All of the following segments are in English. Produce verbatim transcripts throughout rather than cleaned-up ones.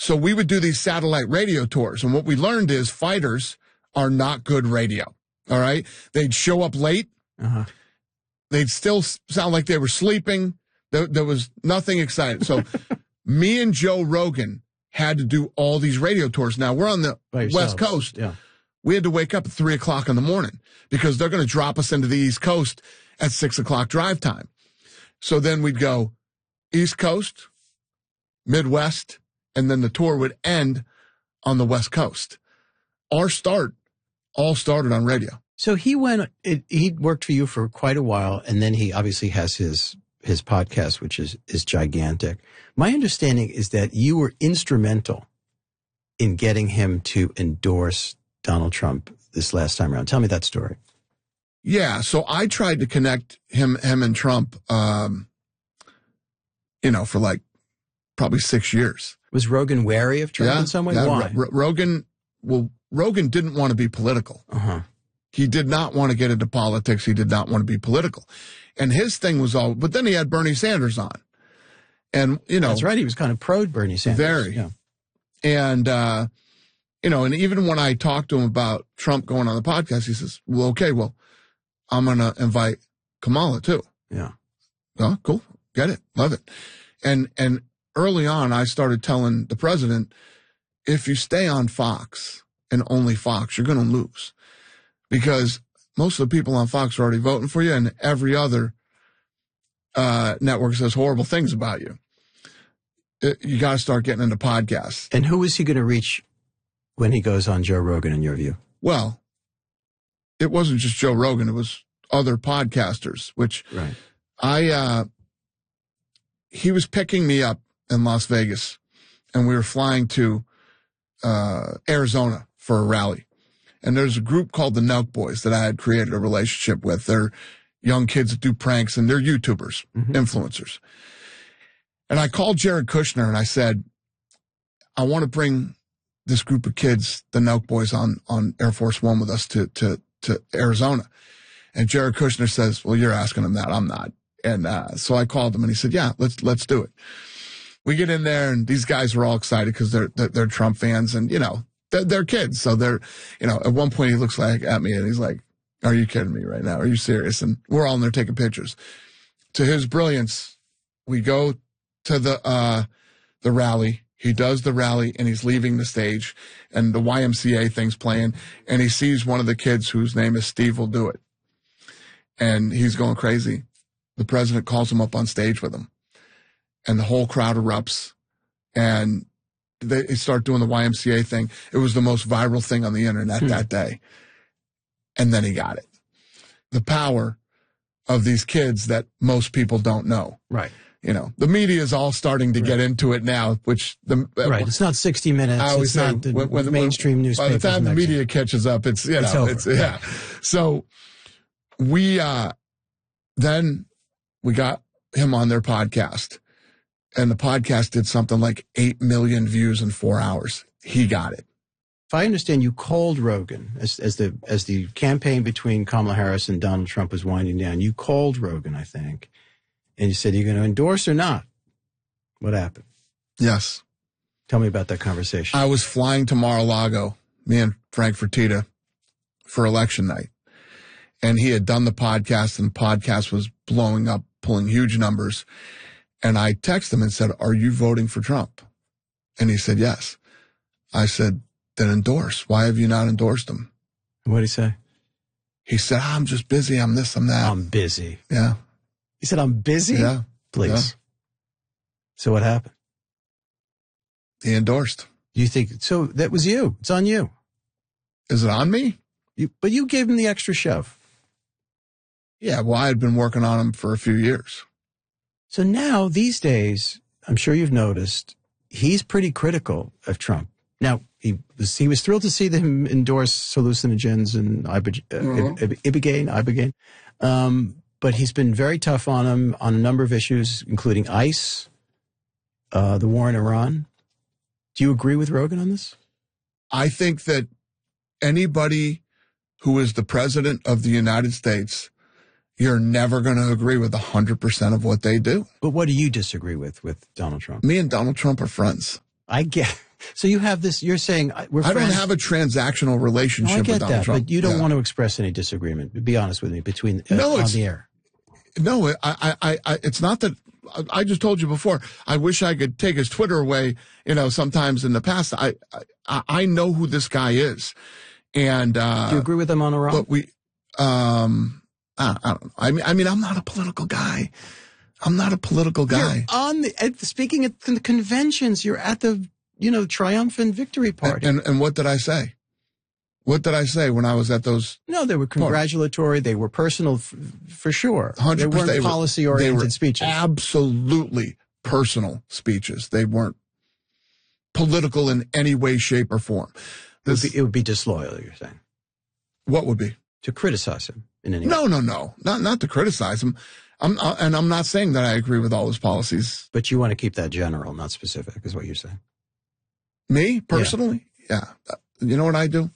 So we would do these satellite radio tours. And what we learned is fighters are not good radio. All right. They'd show up late. Uh-huh. They'd still sound like they were sleeping. There, there was nothing exciting. So me and Joe Rogan had to do all these radio tours. Now we're on the West Coast. Yeah. We had to wake up at three o'clock in the morning because they're going to drop us into the East Coast at six o'clock drive time. So then we'd go East Coast, Midwest, and then the tour would end on the West Coast. Our start all started on radio. So he went, it, he worked for you for quite a while, and then he obviously has his his podcast, which is, is gigantic. My understanding is that you were instrumental in getting him to endorse Donald Trump this last time around. Tell me that story. Yeah, so I tried to connect him him and Trump, um, you know, for like probably six years. Was Rogan wary of Trump yeah, in some way? Yeah, Why? R- Rogan, well, Rogan didn't want to be political. Uh-huh. He did not want to get into politics. He did not want to be political. And his thing was all, but then he had Bernie Sanders on. And, you know. That's right. He was kind of pro Bernie Sanders. Very. Yeah. And, uh, you know, and even when I talked to him about Trump going on the podcast, he says, well, okay, well, I'm going to invite Kamala too. Yeah. Oh, cool. Get it. Love it. And, and early on, I started telling the president, if you stay on Fox and only Fox, you're going to lose. Because most of the people on Fox are already voting for you, and every other uh, network says horrible things about you. It, you got to start getting into podcasts. And who is he going to reach when he goes on Joe Rogan, in your view? Well, it wasn't just Joe Rogan. It was other podcasters, which right. I, uh, he was picking me up in Las Vegas, and we were flying to uh, Arizona for a rally. And there's a group called the Nelk Boys that I had created a relationship with. They're young kids that do pranks, and they're YouTubers, mm-hmm. influencers. And I called Jared Kushner, and I said, I want to bring this group of kids, the Nelk Boys, on, on Air Force One with us to, to, to Arizona. And Jared Kushner says, well, you're asking him that. I'm not. And uh, so I called him, and he said, yeah, let's let's do it. We get in there, and these guys are all excited because they're, they're, they're Trump fans, and, you know, They're, they're kids. So they're, you know, at one point he looks like at me and he's like, are you kidding me right now? Are you serious? And we're all in there taking pictures. To his brilliance, we go to the, uh, the rally. He does the rally and he's leaving the stage and the Y M C A thing's playing and he sees one of the kids whose name is Steve Will Do It. And he's going crazy. The president calls him up on stage with him and the whole crowd erupts and they start doing the Y M C A thing. It was the most viral thing on the internet hmm. that day. And then he got it. The power of these kids that most people don't know. Right. You know, the media is all starting to right. get into it now, which the. Right. Uh, it's not sixty minutes. I always it's say, not the when, when, mainstream when, newspapers. By the time the media catches up, it's, you know, it's, over. it's yeah. So we, uh, then we got him on their podcast. And the podcast did something like eight million views in four hours. He got it. If I understand, you called Rogan as, as the as the campaign between Kamala Harris and Donald Trump was winding down. You called Rogan, I think, and you said, are you going to endorse or not? What happened? Yes. Tell me about that conversation. I was flying to Mar-a-Lago, me and Frank Fertitta, for election night. And he had done the podcast, and the podcast was blowing up, pulling huge numbers. And I texted him and said, are you voting for Trump? And he said, yes. I said, then endorse. Why have you not endorsed him? What did he say? He said, I'm just busy. I'm this, I'm that. I'm busy. Yeah. He said, I'm busy? Yeah. Please. Yeah. So what happened? He endorsed. You think, so that was you. It's on you. Is it on me? You, but you gave him the extra shove. Yeah, well, I had been working on him for a few years. So now, these days, I'm sure you've noticed, he's pretty critical of Trump. Now, he was he was thrilled to see them endorse hallucinogens and Ibogaine, uh, mm-hmm. Ibogaine, Ibogaine. Um, but he's been very tough on him on a number of issues, including ICE, uh, the war in Iran. Do you agree with Rogan on this? I think that anybody who is the president of the United States, you're never going to agree with one hundred percent of what they do. But what do you disagree with with Donald Trump? Me and Donald Trump are friends. I get So you have this, you're saying, uh, we're I friends. don't have a transactional relationship no, I get with Donald that, Trump. But you don't yeah. want to express any disagreement. Be honest with me, between uh, no, on the air. No, I, I, I, it's not that. I just told you before. I wish I could take his Twitter away. You know, sometimes in the past, I, I, I know who this guy is, and uh, do you agree with him on Iran? But we, um, I, I don't know. I mean, I mean, I'm not a political guy. I'm not a political guy. You're on the at, speaking at the conventions. You're at the you know triumphant victory party. And, and and what did I say? What did I say when I was at those? No, they were congratulatory. They were personal, f- for sure. one hundred percent. They weren't policy-oriented speeches. Absolutely personal speeches. They weren't political in any way, shape, or form. This, it, would be, it would be disloyal, you're saying. What would be? To criticize him in any way. No, no, no. Not not to criticize him. I'm uh, and I'm not saying that I agree with all his policies. But you want to keep that general, not specific, is what you're saying. Me, personally? Yeah. yeah. You know what I do?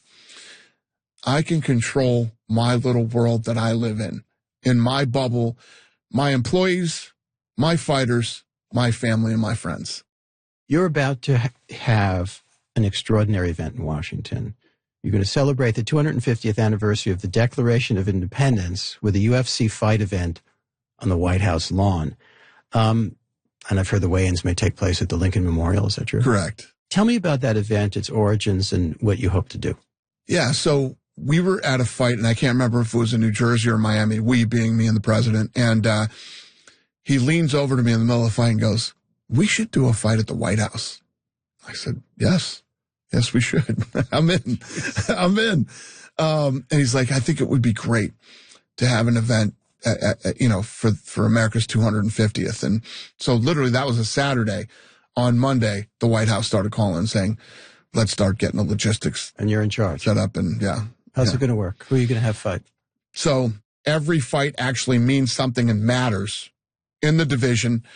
I can control my little world that I live in, in my bubble, my employees, my fighters, my family, and my friends. You're about to ha- have an extraordinary event in Washington. You're going to celebrate the two hundred fiftieth anniversary of the Declaration of Independence with a U F C fight event on the White House lawn. Um, and I've heard the weigh-ins may take place at the Lincoln Memorial. Is that true? Correct. Tell me about that event, its origins, and what you hope to do. Yeah, so we were at a fight, and I can't remember if it was in New Jersey or Miami, we being me and the president, and uh, he leans over to me in the middle of the fight and goes, we should do a fight at the White House. I said, yes, yes, we should. I'm in. I'm in. Um, and he's like, I think it would be great to have an event, at, at, you know, for, for America's two hundred fiftieth. And so literally that was a Saturday. On Monday, the White House started calling saying, let's start getting the logistics. And you're in charge. Set up and yeah. How's yeah. it going to work? Who are you going to have fight? So every fight actually means something and matters in the division.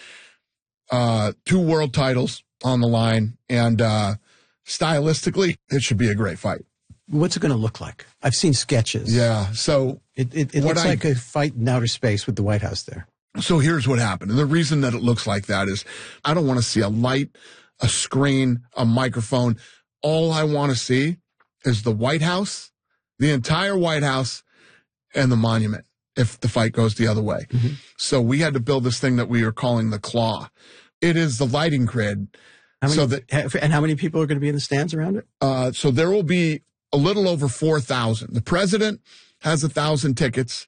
Uh, two world titles on the line, and uh, stylistically, it should be a great fight. What's it going to look like? I've seen sketches. Yeah. So it, it, it looks I, like a fight in outer space with the White House there. So here's what happened. And the reason that it looks like that is I don't want to see a light, a screen, a microphone. All I want to see is the White House, the entire White House, and the monument if the fight goes the other way. Mm-hmm. So we had to build this thing that we are calling the Claw. It is the lighting grid. How many, so that, and how many people are going to be in the stands around it? Uh, so there will be a little over four thousand. The president has one thousand tickets.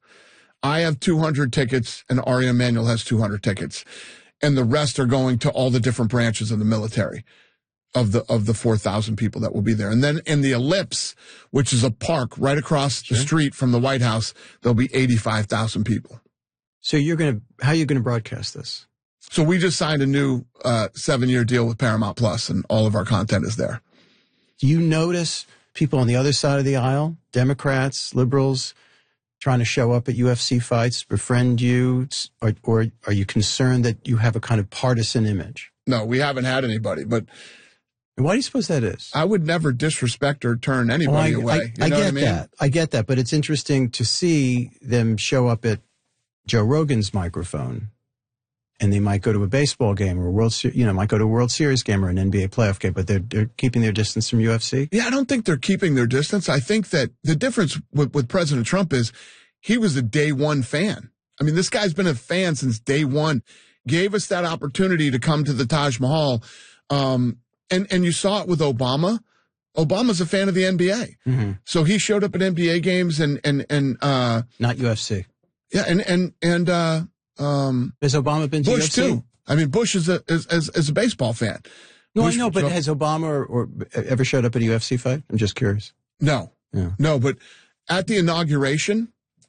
I have two hundred tickets, and Ari Emanuel has two hundred tickets. And the rest are going to all the different branches of the military of the of the four thousand people that will be there. And then in the Ellipse, which is a park right across sure. the street from the White House, there'll be eighty-five thousand people. So you're going to, how are you going to broadcast this? So we just signed a new uh, seven-year deal with Paramount Plus, and all of our content is there. Do you notice people on the other side of the aisle, Democrats, liberals, trying to show up at U F C fights, befriend you, or, or are you concerned that you have a kind of partisan image? No, we haven't had anybody, but... And why do you suppose that is? I would never disrespect or turn anybody oh, I, away. I, you know I get what I mean? that. I get that, but it's interesting to see them show up at Joe Rogan's microphone, and they might go to a baseball game or a World Series, you know, might go to a World Series game or an N B A playoff game, but they're they're keeping their distance from U F C. Yeah, I don't think they're keeping their distance. I think that the difference with, with President Trump is he was a day one fan. I mean, this guy's been a fan since day one. Gave us that opportunity to come to the Taj Mahal, um, and and you saw it with Obama. Obama's a fan of the N B A, mm-hmm. so he showed up at N B A games and and and uh, not U F C. Yeah, and and and. Uh, Um, has Obama been to Bush U F C? too? I mean, Bush is a is, is, is a baseball fan. No, Bush, I know, but so, has Obama or, or ever showed up at a U F C fight? I'm just curious. No, yeah. no. But at the inauguration,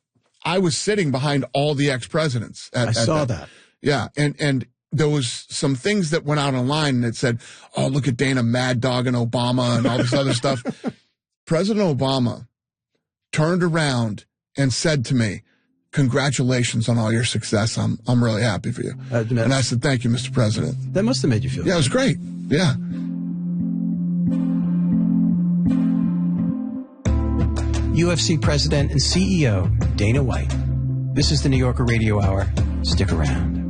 I was sitting behind all the ex-presidents. At, I at saw that. that. Yeah, and and there was some things that went out online that said, "Oh, look at Dana mad dogging Obama and all this other stuff." President Obama turned around and said to me, congratulations on all your success. I'm I'm really happy for you. Uh, and I said, thank you, Mister President. That must have made you feel Yeah, good. It was great. Yeah. U F C President and C E O Dana White. This is the New Yorker Radio Hour. Stick around.